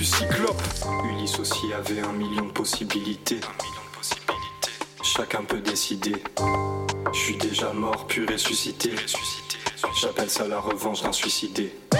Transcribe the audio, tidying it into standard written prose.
Cyclope. Ulysse aussi avait 1 million de possibilités. Chacun peut décider. Je suis déjà mort puis ressuscité. J'appelle ça la revanche d'un suicidé.